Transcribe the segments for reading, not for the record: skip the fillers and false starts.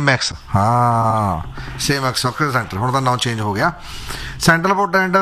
ਸੇਮੈਕਸ, ਹਾਂ ਸੇਮੈਕਸ ਔਖੇ ਸੈਂਟਰ, ਹੁਣ ਤਾਂ ਨਾਮ ਚੇਂਜ ਹੋ ਗਿਆ। ਸੈਂਟਰਲ ਬੋਰਡ ਐਂਡ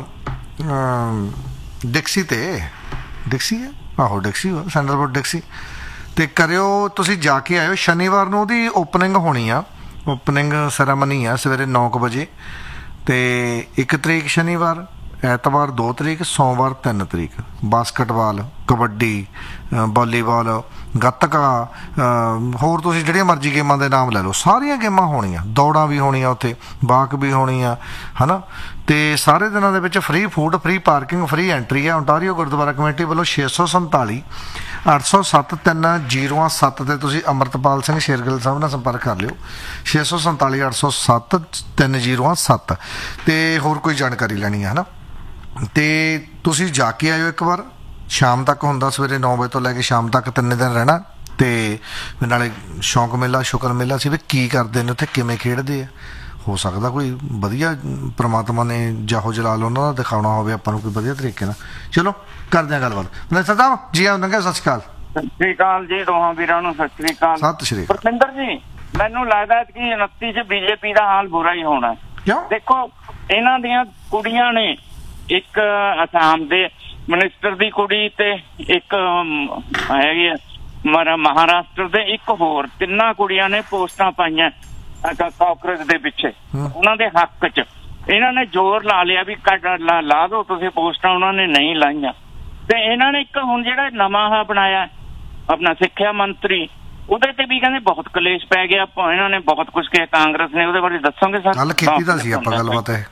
ਡਿਕਸੀ ਤੇ ਡਿਕਸੀ ਹੈ, ਆਹੋ ਡਿਕਸੀ ਸੈਂਟਰਲ ਬੋਰਡ ਡਿਕਸੀ। ਅਤੇ ਕਰਿਓ ਤੁਸੀਂ ਜਾ ਕੇ ਆਇਓ, ਸ਼ਨੀਵਾਰ ਨੂੰ ਉਹਦੀ ਓਪਨਿੰਗ ਹੋਣੀ ਆ, ਓਪਨਿੰਗ ਸੈਰਾਮਨੀ ਆ ਸਵੇਰੇ 9 ਵਜੇ। ਅਤੇ 1 ਤਰੀਕ ਸ਼ਨੀਵਾਰ, ਐਤਵਾਰ 2 ਤਰੀਕ, ਸੋਮਵਾਰ 3 ਤਰੀਕ। ਬਾਸਕਟਬਾਲ, ਕਬੱਡੀ, ਵਾਲੀਬਾਲ, ਗੱਤਕਾ, ਹੋਰ ਤੁਸੀਂ ਜਿਹੜੀਆਂ ਮਰਜ਼ੀ ਗੇਮਾਂ ਦੇ ਨਾਮ ਲੈ ਲਓ, ਸਾਰੀਆਂ ਗੇਮਾਂ ਹੋਣੀਆਂ, ਦੌੜਾਂ ਵੀ ਹੋਣੀਆਂ ਉੱਥੇ, ਵਾਕ ਵੀ ਹੋਣੀ ਆ, ਹੈ ਨਾ। ਅਤੇ ਸਾਰੇ ਦਿਨਾਂ ਦੇ ਵਿੱਚ free food, free parking, free entry ਹੈ। ਓਂਟਾਰੀਓ ਗੁਰਦੁਆਰਾ ਕਮੇਟੀ ਵੱਲੋਂ 647 807 307 'ਤੇ ਤੁਸੀਂ ਅੰਮ੍ਰਿਤਪਾਲ ਸਿੰਘ ਸ਼ੇਰਗਿੱਲ ਸਾਹਿਬ ਨਾਲ ਸੰਪਰਕ ਕਰ ਲਿਓ, 647 807 307। ਅਤੇ ਹੋਰ ਕੋਈ ਜਾਣਕਾਰੀ ਲੈਣੀ ਹੈ ਨਾ, ਅਤੇ ਤੁਸੀਂ ਜਾ ਕੇ ਆਇਓ ਇੱਕ ਵਾਰ। ਸ਼ਾਮ ਤੱਕ ਹੁੰਦਾ, ਸਵੇਰੇ 9 ਵਜੇ ਤੋਂ ਲੈ ਕੇ ਸ਼ਾਮ ਤੱਕ 3 ਦਿਨ ਰਹਿਣਾ। ਅਤੇ ਨਾਲੇ ਸ਼ੌਂਕ ਮੇਲਾ, ਸ਼ੁਕਰ ਮੇਲਾ ਸੀ ਵੀ ਕੀ ਕਰਦੇ ਨੇ ਉੱਥੇ, ਕਿਵੇਂ ਖੇਡਦੇ ਆ। ਹੋ ਸਕਦਾ ਕੋਈ ਵਧੀਆ ਪ੍ਰਮਾਤਮਾ ਨੇ ਜਾਹੋ ਜਲਾਲ ਉਹਨਾਂ ਦਾ ਦਿਖਾਉਣਾ ਹੋਵੇ ਆਪਾਂ ਨੂੰ ਕੋਈ ਵਧੀਆ ਤਰੀਕੇ ਨਾਲ। ਚਲੋ ਕਰਦੇ ਹਾਂ ਗੱਲਬਾਤ। ਮਨਿਸਟਰ ਸਾਹਿਬ ਜੀ ਆਓ, ਨੰਗਾ ਸਤਿ ਸ਼੍ਰੀ ਅਕਾਲ। ਸਤਿ ਸ਼੍ਰੀ ਅਕਾਲ ਜੀ, ਦੋਹਾਂ ਵੀਰਾਂ ਨੂੰ ਸਤਿ ਸ਼੍ਰੀ ਅਕਾਲ। ਸਤਿ ਸ਼੍ਰੀ ਅਕਾਲ। ਪਰਮਿੰਦਰ ਜੀ, ਮੈਨੂੰ ਲੱਗਦਾ ਕਿ 29 ਚ ਬੀਜੇਪੀ ਦਾ ਹਾਲ ਬੁਰਾ ਹੀ ਹੋਣਾ। ਕਿਉਂ? ਦੇਖੋ, ਇਹਨਾਂ ਦੀਆਂ ਕੁੜੀਆਂ ਨੇ, ਇੱਕ ਅਸਾਮ ਦੇ ਮਿਨਿਸਟਰ ਦੀ ਕੁੜੀ ਤੇ ਇੱਕ ਹੈਗੀ ਮਹਾਰਾਸ਼ਟਰ ਦੇ, ਇੱਕ ਹੋਰ, ਤਿੰਨਾਂ ਕੁੜੀਆਂ ਨੇ ਪੋਸਟਾਂ ਪਾਈਆਂ ਕਾਂਗਰਸ ਦੇ ਪਿੱਛੇ ਉਹਨਾਂ ਦੇ ਹੱਕ ਚ। ਇਹਨਾਂ ਨੇ ਜ਼ੋਰ ਲਾ ਲਿਆ ਵੀ ਲਾ ਦਿਓ ਤੁਸੀਂ ਪੋਸਟਾਂ, ਉਹਨਾਂ ਨੇ ਨਹੀਂ ਲਾਈਆਂ। ਤੇ ਇਹਨਾਂ ਨੇ ਇੱਕ ਹੁਣ ਜਿਹੜਾ ਨਵਾਂ ਬਣਾਇਆ ਆਪਣਾ ਸਿੱਖਿਆ ਮੰਤਰੀ, ਉਹਦੇ ਤੇ ਵੀ ਕਹਿੰਦੇ ਬਹੁਤ ਕਲੇਸ਼ ਪੈ ਗਿਆ। ਇਹਨਾਂ ਨੇ ਬਹੁਤ ਕੁਝ ਕਿਹਾ ਕਾਂਗਰਸ ਨੇ, ਉਹਦੇ ਬਾਰੇ ਦੱਸੋਗੇ ਸਰ? ਗੱਲ ਕੀਤੀ ਤਾਂ ਸੀ ਆਪਾਂ ਗੱਲਬਾਤ ਇਹ।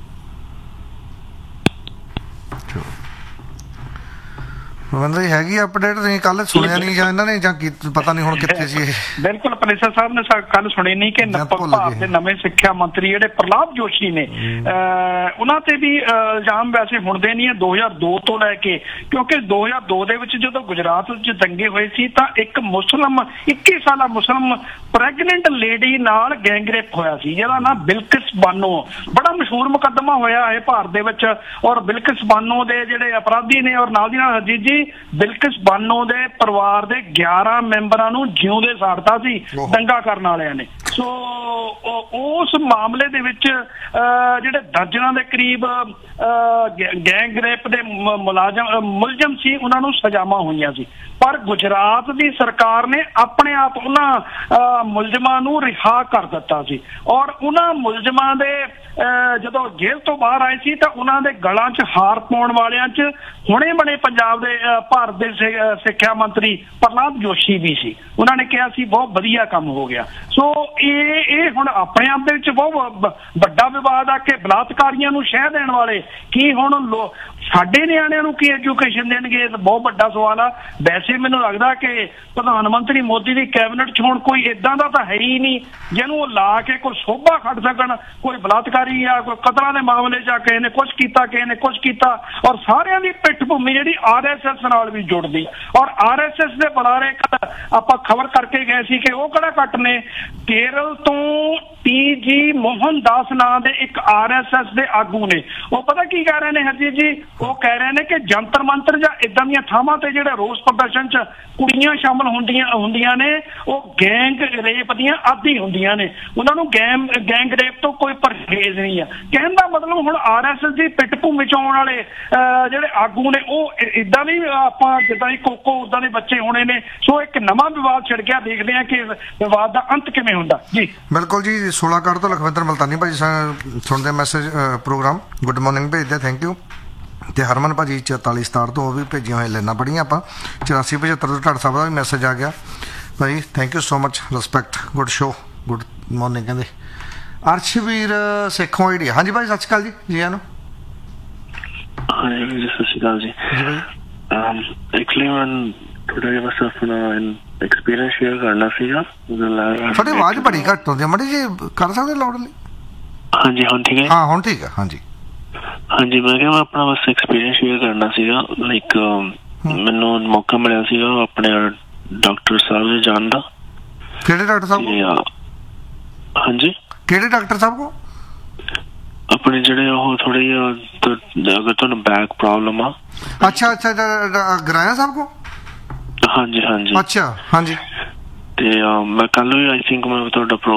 ਮਨਿੰਦਰ ਜੀ ਹੈਗੀ ਅਪਡੇਟ? ਤੁਸੀਂ ਕੱਲ ਸੁਣਿਆ ਨਹੀਂ ਜਾਂ ਇਹਨਾਂ ਨੇ, ਜਾਂ ਪਤਾ ਨਹੀਂ ਹੁਣ ਕਿੱਥੇ ਸੀ ਇਹ? ਬਿਲਕੁਲ, ਪਨੇਸਰ ਸਾਹਿਬ ਨੇ ਕੱਲ ਸੁਣੀ ਨਹੀਂ ਕਿ ਭਾਰਤ ਦੇ ਨਵੇਂ ਸਿੱਖਿਆ ਮੰਤਰੀ ਜਿਹੜੇ ਪ੍ਰਹਲਾਦ ਜੋਸ਼ੀ ਨੇ, ਉਹਨਾਂ ਤੇ ਵੀ ਇਲਜ਼ਾਮ ਵੈਸੇ ਹੁੰਦੇ ਨਹੀਂ ਹੈ 2002 ਤੋਂ ਲੈ ਕੇ, ਕਿਉਂਕਿ 2002 ਦੇ ਵਿੱਚ ਜਦੋਂ ਗੁਜਰਾਤ ਵਿੱਚ ਦੰਗੇ ਹੋਏ ਸੀ ਤਾਂ ਇੱਕ ਮੁਸਲਿਮ 21 ਸਾਲਾ ਮੁਸਲਿਮ ਪ੍ਰੈਗਨੈਂਟ ਲੇਡੀ ਨਾਲ ਗੈਂਗਰੇਪ ਹੋਇਆ ਸੀ, ਜਿਹਦਾ ਨਾਮ ਬਿਲਕਿਸ ਬਾਨੋ। ਬੜਾ ਮਸ਼ਹੂਰ ਮੁਕੱਦਮਾ ਹੋਇਆ ਹੈ ਭਾਰਤ ਦੇ ਵਿੱਚ। ਔਰ ਬਿਲਕਿਸ ਬਾਨੋ ਦੇ ਜਿਹੜੇ ਅਪਰਾਧੀ ਨੇ, ਔਰ ਨਾਲ ਦੀ ਨਾਲ ਹਰਜੀਤ ਜੀ, ਬਿਲਕਿਸ ਬਾਨੋ ਦੇ ਪਰਿਵਾਰ ਦੇ 11 ਮੈਂਬਰਾਂ ਨੂੰ ਜਿਉਂਦੇ ਸਾੜਤਾ ਸੀ ਦੰਗਾ ਕਰਨ ਵਾਲਿਆਂ ਨੇ। ਸੋ ਉਸ ਮਾਮਲੇ ਦੇ ਵਿੱਚ ਜਿਹੜੇ ਦਰਜਨਾਂ ਦੇ ਕਰੀਬ ਗੈਂਗ ਰੇਪ ਦੇ ਮੁਲਜ਼ਮ ਸੀ, ਉਹਨਾਂ ਨੂੰ ਸਜ਼ਾਵਾਂ ਹੋਈਆਂ ਸੀ। ਪਰ ਗੁਜਰਾਤ ਦੀ ਸਰਕਾਰ ਨੇ ਆਪਣੇ ਆਪ ਉਹਨਾਂ ਮੁਲਜ਼ਮਾਂ ਨੂੰ ਰਿਹਾ ਕਰ ਦਿੱਤਾ ਸੀ। ਔਰ ਉਹਨਾਂ ਮੁਲਜ਼ਮਾਂ ਦੇ ਜਦੋਂ ਜੇਲ੍ਹ ਤੋਂ ਬਾਹਰ ਆਏ ਸੀ ਤਾਂ ਉਹਨਾਂ ਦੇ ਗਲਾਂ 'ਚ ਹਾਰ ਪਾਉਣ ਵਾਲਿਆਂ 'ਚ ਹੁਣੇ ਬਣੇ ਪੰਜਾਬ ਦੇ ਭਾਰਤ ਦੇ ਸਿੱਖਿਆ ਮੰਤਰੀ ਪ੍ਰਹਲਾਦ ਜੋਸ਼ੀ ਵੀ ਸੀ। ਉਹਨਾਂ ਨੇ ਕਿਹਾ ਸੀ ਬਹੁਤ ਵਧੀਆ ਕੰਮ ਹੋ ਗਿਆ। ਸੋ ਇਹ ਹੁਣ ਆਪਣੇ ਆਪ ਦੇ ਵਿੱਚ ਬਹੁਤ ਵੱਡਾ ਵਿਵਾਦ ਆ ਕਿ ਬਲਾਤਕਾਰੀਆਂ ਨੂੰ ਸ਼ਹਿ ਦੇਣ ਵਾਲੇ ਕੀ ਹੁਣ ਸਾਡੇ ਨਿਆਣਿਆਂ ਨੂੰ ਕੀ ਐਜੂਕੇਸ਼ਨ ਦੇਣਗੇ? ਇਹ ਬਹੁਤ ਵੱਡਾ ਸਵਾਲ ਆ। ਵੈਸੇ ਮੈਨੂੰ ਲੱਗਦਾ ਕਿ ਪ੍ਰਧਾਨ ਮੰਤਰੀ ਮੋਦੀ ਦੀ ਕੈਬਨਿਟ 'ਚ ਹੁਣ ਕੋਈ ਏਦਾਂ ਦਾ ਤਾਂ ਹੈ ਹੀ ਨਹੀਂ ਜਿਹਨੂੰ ਉਹ ਲਾ ਕੇ ਕੋਈ ਸੋਭਾ ਖੱਟ ਸਕਣ। ਕੋਈ ਬਲਾਤਕਾਰੀ ਆ, ਕੋਈ ਕਤਲਾਂ ਦੇ ਮਾਮਲੇ 'ਚ ਕਿਸੇ ਨੇ ਕੁਛ ਕੀਤਾ, ਕਿਸੇ ਨੇ ਕੁਛ ਕੀਤਾ। ਔਰ ਸਾਰਿਆਂ ਦੀ ਪਿੱਠ ਭੂਮੀ ਜਿਹੜੀ RSS ਨਾਲ ਵੀ ਜੁੜਦੀ। ਔਰ RSS ਦੇ ਬੁਲਾਰੇ ਆਪਾਂ ਖਬਰ ਕਰਕੇ ਗਏ ਸੀ ਕਿ ਉਹ ਕਿਹੜਾ ਘੱਟ ਨੇ, ਕੇਰਲ ਤੋਂ TG ਮੋਹਨ ਦਾਸ ਨਾਂ ਦੇ ਇੱਕ RSS ਦੇ ਆਗੂ ਨੇ। ਉਹ ਪਤਾ ਕੀ ਕਹਿ ਰਹੇ ਨੇ ਹਰਜੀਤ ਜੀ? ਉਹ ਕਹਿ ਰਹੇ ਨੇ ਕਿ ਜੰਤਰ ਮੰਤਰ ਜਾਂ ਏਦਾਂ ਦੀਆਂ ਥਾਵਾਂ ਤੇ ਜਿਹੜੇ ਰੋਸ ਪ੍ਰਦਰਸ਼ਨ 'ਚ ਕੁੜੀਆਂ ਸ਼ਾਮਲ ਹੁੰਦੀਆਂ ਨੇ, ਉਹ ਗੈਂਗ ਰੇਪ ਦੀਆਂ ਆਦੀ ਹੁੰਦੀਆਂ ਨੇ। ਉਹਨਾਂ ਨੂੰ ਗੈਂਗ ਰੇਪ ਤੋਂ ਕੋਈ ਪਰਹੇਜ਼ ਨਹੀਂ ਆ। ਕਹਿਣ ਦਾ ਮਤਲਬ ਹੁਣ RSS ਦੀ ਪਿੱਠ ਭੂਮੀ 'ਚ ਆਉਣ ਵਾਲੇ ਜਿਹੜੇ ਆਗੂ ਨੇ, ਉਹ ਏਦਾਂ ਨਹੀਂ ਆਪਾਂ ਜਿੱਦਾਂ ਹੀ ਕੋਕੋ ਉਦਾਂ ਦੇ ਬੱਚੇ ਹੋਣੇ ਨੇ। ਸੋ ਇੱਕ ਨਵਾਂ ਵਿਵਾਦ ਛਿੜ ਗਿਆ। ਦੇਖਦੇ ਹਾਂ ਕਿ ਵਿਵਾਦ ਦਾ ਅੰਤ ਕਿਵੇਂ ਹੁੰਦਾ ਜੀ। ਬਿਲਕੁਲ ਜੀ। 16 ਕਾਰਡ ਤੋਂ ਲਖਵਿੰਦਰ ਮਲਤਾਨੀ ਭਾਜੀ ਸੁਣਦੇ ਮੈਸੇਜ ਪ੍ਰੋਗਰਾਮ, ਗੁੱਡ ਮਾਰਨਿੰਗ ਭੇਜਦੇ, ਥੈਂਕ ਯੂ। ਅਤੇ ਹਰਮਨ ਭਾਜੀ 44 67 ਤੋਂ ਉਹ ਵੀ ਭੇਜੀਆਂ ਹੋਈਆਂ ਲਾਈਨਾਂ ਪੜ੍ਹੀਆਂ ਆਪਾਂ। 84 75 ਤੋਂ ਢਾਡ ਸਾਹਿਬ ਦਾ ਵੀ ਮੈਸੇਜ ਆ ਗਿਆ ਭਾਈ, thank you so much, respect, good show, good morning ਕਹਿੰਦੇ। ਅਰਸ਼ਵੀਰ ਸੇਖੋਂ ਆਈਡੀਆ, ਹਾਂਜੀ ਭਾਈ ਸਤਿ ਸ਼੍ਰੀ ਅਕਾਲ ਜੀ, ਜੀ ਆਇਆਂ ਨੂੰ। ਹਾਂਜੀ ਸਤਿ ਸ਼੍ਰੀ ਅਕਾਲ ਜੀ। ਜੀ ਭਾਈ, ਐਕਚੁਅਲੀ ਮੈਂ ਥੋੜਾ ਬਸ ਆਪਣਾ ਐਕਸਪੀਰੀਅੰਸ ਸ਼ੇਅਰ ਕਰਨਾ ਸੀਗਾ। ਤੁਹਾਡੀ ਆਵਾਜ਼ ਬੜੀ ਘੱਟ ਆਉਂਦੀ ਹੈ, ਮਾੜੀ ਜੀ ਕਰ ਸਕਦੇ ਲਾਊਡਲੀ? ਹਾਂਜੀ ਹੁਣ ਠੀਕ ਹੈ? ਹਾਂ ਹੁਣ ਠੀਕ ਹੈ। ਹਾਂਜੀ ਹਾਂਜੀ, ਮੈਂ ਕਿਹਾ ਮੈਂ ਆਪਣਾ ਬਸ ਐਕਸਪੀਰੀਅੰਸ ਸ਼ੇਅਰ ਕਰਨਾ ਸੀਗਾ। ਲਾਈਕ ਮੈਨੂੰ ਮੌਕਾ ਮਿਲਿਆ ਸੀਗਾ ਆਪਣੇ ਡਾਕਟਰ ਸਾਹਿਬ ਦੇ ਜਾਣ ਦਾ। ਕਿਹੜੇ ਡਾਕਟਰ ਸਾਹਿਬ? ਹਾਂਜੀ ਕਿਹੜੇ ਡਾਕਟਰ ਸਾਹਿਬ ਕੋ? ਆਪਣੇ ਜਿਹੜੇ ਉਹ ਥੋੜੇ ਅਗਰ ਤੁਹਾਨੂੰ ਬੈਕ ਪ੍ਰੋਬਲਮ ਆ। ਅੱਛਾ ਅੱਛਾ, ਗਰਾਇਆ ਸਾਹਿਬ ਕੋ? ਹਾਂਜੀ ਹਾਂਜੀ। ਅੱਛਾ ਹਾਂਜੀ। ਤੇ ਮੈਂ ਕੱਲ ਵੀ ਆਈ ਥਿੰਕ ਮੈਂ ਤੁਹਾਡਾ